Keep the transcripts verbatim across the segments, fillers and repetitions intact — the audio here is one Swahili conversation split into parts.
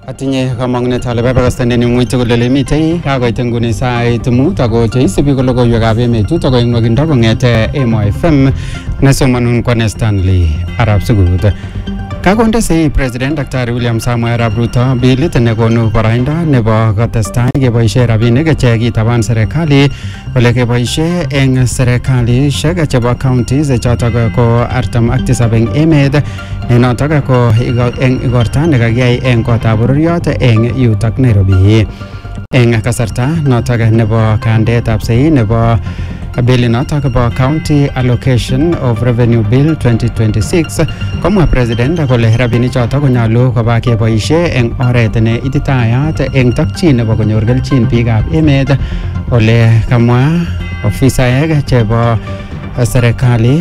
Atinye kamang'unet ale babakastande ni ng'uite kole mitei kakoit nguni sait mut ako cheisubi ko logoiwekab emet chutok ko eng nwakindo kong'ete Emo F M nesomanun kwane Stanley Arap Sugut. Kakonde sei President Daktari William Samoei Arap Ruto bilit nekonu baraindo nebo kotestai keboisie rabinik che kitaban serikali ole keboisie eng serikalishek chebo counties chotok ko artam ak tisab eng emet ne notok ko eng igorta nekakiyai eng kotab bororiot eng yutok Nairobi. Eng kasarta notok nebo kandeetab sei nebo Bill notok bo County Allocation of Revenue Bill twenty twenty-six komwa President kole rabinik chotok konyalu koba keboisie eng oret ne ititayat eng tokchin nebo konyor kelchin biikab emet ole kamwa ofisaek chebo serikali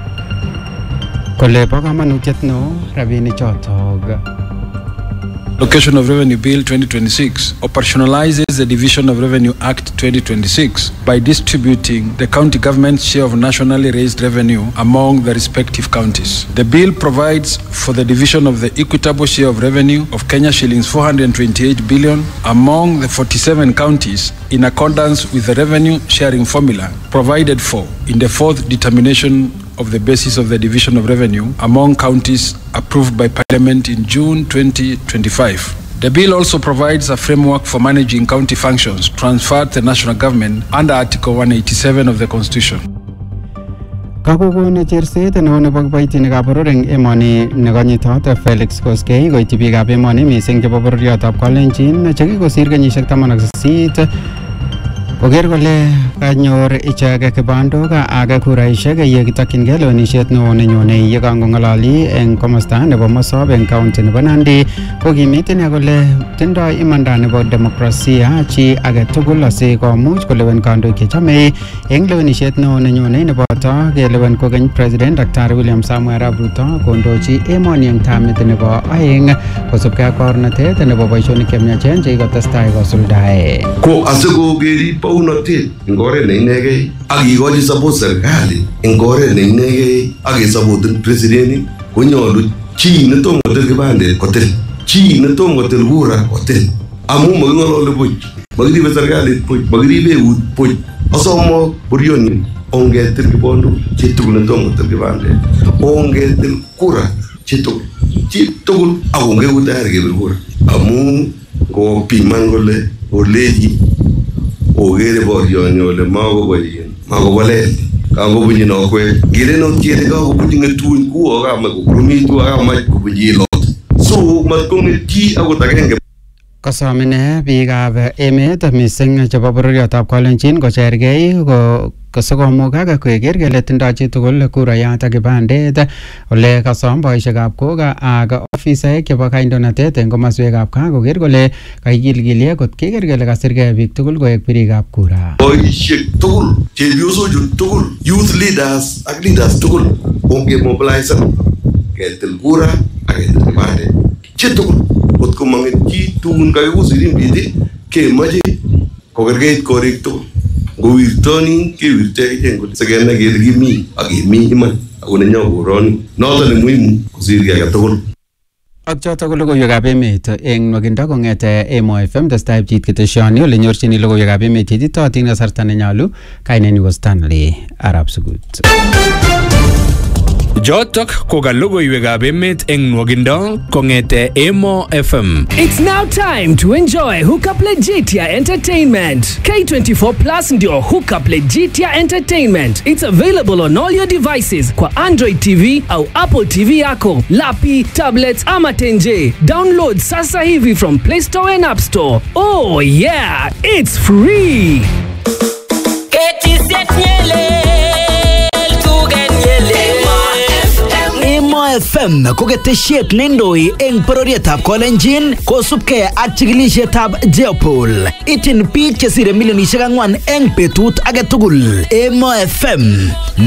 kole bo kamanutiet neo rabinik chotok. Allocation of Revenue Bill twenty twenty-six operationalizes the Division of Revenue Act twenty twenty-six by distributing the county government's share of nationally raised revenue among the respective counties. The bill provides for the division of the equitable share of revenue of Kenya shillings four hundred twenty-eight billion among the forty-seven counties in accordance with the revenue sharing formula provided for in the fourth determination of the basis of the division of revenue among counties approved by Parliament in June twenty twenty-five. The bill also provides a framework for managing county functions transferred to the national government under Article one eighty-seven of the Constitution. Kakokon cherset neo nebo kiboitinikab boror eng emoni nekonyitot Felix Koskei koityi biikab emoni mising chebo bororiotab Kalenjin chekikosir kenyisiek taman ak sisit koker kole kanyor ichek kibandok ak kuraishek ye kitokyingei lewenisiet neo nenyone ye kangong'ololi eng komosta nebo Mosop eng county nebo Nandi kokimit ine kole tindoi imanda nebo demokrasia chi age tugul asikomuch kolewen kandoik chechomei eng lewenisiet neo nenyone neboto kelewen kokeny President Daktari William Samoei Arap Ruto kondochi emoni eng tamit nebo aeng kosubkei ak kornatet nebo boisionik chemiachen chekikotestai kosuldae. Ko asikokeri paunotet eng oret ne inegei ak ikochi support serikali eng oret ne inegei ak kesapoten president konyolu chi netom kotil kibandet kotil, chi netom kotil kura kotil, amu making'ololi buch, makiribe serikalit buch, makiribe eut buch. Asomo borioni ongetil kibandok chitugul netom kotil kibandet, ongetil kura chitugul chitugul ak ongeku tayari kebir kura, amu kopiman kole oleji ogere borioni ole makoboyen makobolel kakobunyi nokwek ngele not kele kakobunyi ng'etun kuo kama kokurumitu akamach kobunyi lot so matkong'etyi akot agenge. Kosom ine biikab emet mising chebo bororiotab Kalenjin kochergei kosokomugak keker kele tindoi chitugul kurayat ak kibandet ole kasom boisiekab koga ak ofisaek chebo kandoinatet eng komoswekab gaa koker kole kakikilgilye kot keker kele kasirgei biik tugul koek birikab kura. Boisiek tugul, chepyosochu tugul, youth leaders ak leaders tugul ongemobilize ketil kura ak ketil kibandet chitugul kot komang'et chi tugun kakikusirin biik kemoche kokerkeit korik tugul. Ngowirtoni kewirte akichek kole sikenai kele kimi ak kemi iman ako nenyo koroni noto ne muhimu kosir kiy age tugul. Ak chotok ko logoiwekab emet eng nwakindo kong'ete Emo F M testai pchit keteshoni ole nyorchini logoiwekab emet cheititootin kasarta nenyolu. Kainenyu ko Stanley Arap Sugut. Jotok ko ka logoiwekab emet eng nwakindo kong'ete Emo F M. It's now time to enjoy Hookup Legitia Entertainment. K twenty-four Plus ndio Hookup Legitia Entertainment. It's available on all your devices kwa Android T V au Apple T V yako, lapi, tablets ama tenje. Download sasa hivi from Play Store and App Store. Oh yeah, it's free. Emo F M ko ketesiet neindoi eng bororietab Kalenjin kosubkei ak chikilisietab Jeopol. Ityin biik chesire milionisiek ang'wan eng betut age tugul. Emo F M